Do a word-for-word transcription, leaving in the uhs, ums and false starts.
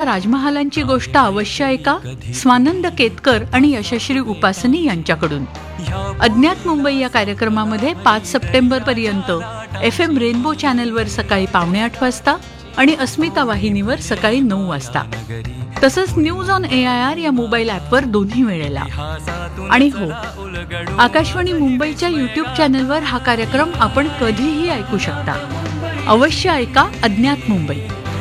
राजमहालांची गोष्ट अवश्य ऐका, स्वानंद केतकर आणि यशश्री उपासनी यांच्याकडून. अज्ञात मुंबई या कार्यक्रमामध्ये पाच सप्टेंबर पर्यंत एफ एम रेनबो चॅनलवर सकाळी पावणे आठ वाजता आणि अस्मिता वाहिनीवर सकाळी नऊ वाजता, तसंच news on A I R या मोबाईल ॲपवर दोन्ही वेळेला. आणि हो, आकाशवाणी मुंबईच्या यूट्यूब चॅनलवर हा कार्यक्रम आपण कधीही ऐकू शकता. अवश्य ऐका अज्ञात मुंबई.